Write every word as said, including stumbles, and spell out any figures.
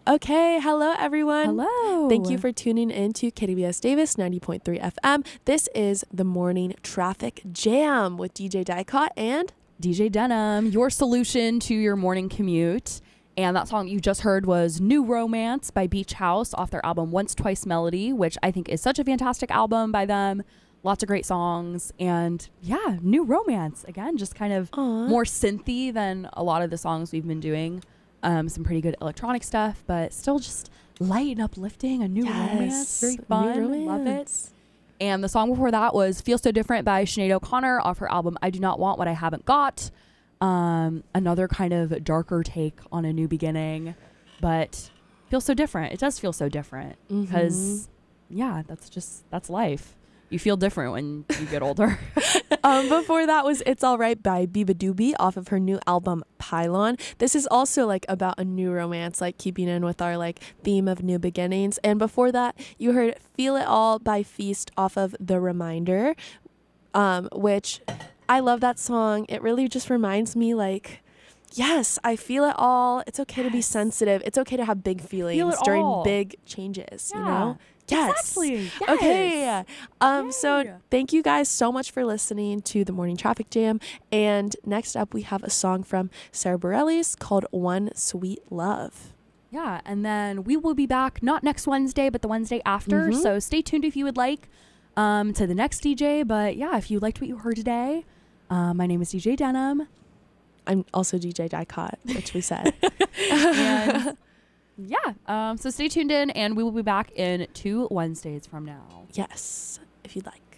Okay, hello everyone. Hello. Thank you for tuning in to K D B S Davis ninety point three F M. This is the Morning Traffic Jam with D J Dicott and D J Denim, your solution to your morning commute. And that song you just heard was New Romance by Beach House off their album Once Twice Melody, which I think is such a fantastic album by them. Lots of great songs. And yeah, New Romance. Again, just kind of Aww. more synthy than a lot of the songs we've been doing. Um, some pretty good electronic stuff, but still just light and uplifting. A new Yes, romance. Very fun. New Love it. Romance. And the song before that was Feel So Different by Sinead O'Connor off her album I Do Not Want What I Haven't Got. Um, another kind of darker take on a new beginning, but feels so different. It does feel so different because, Mm-hmm. yeah, that's just, that's life. You feel different when you get older. um, before that was It's Alright by Biba Doobie off of her new album Pylon. This is also like about a new romance, like keeping in with our like theme of new beginnings. And before that, you heard Feel It All by Feast off of The Reminder, um, which I love that song. It really just reminds me like, yes, I feel it all. It's okay Yes. to be sensitive. It's okay to have big feelings it during all. big changes, Yeah. you know? Yes. Exactly. Yes. Okay. Um, Yay. so thank you guys so much for listening to the Morning Traffic Jam. And next up, we have a song from Sarah Bareilles called One Sweet Love. Yeah. And then we will be back not next Wednesday, but the Wednesday after. Mhm. So stay tuned if you would like um, to the next D J. But yeah, if you liked what you heard today, uh, my name is D J Denim. I'm also D J Dicott, which we said. And yeah, um, so stay tuned in, and we will be back in two Wednesdays from now. Yes, if you'd like.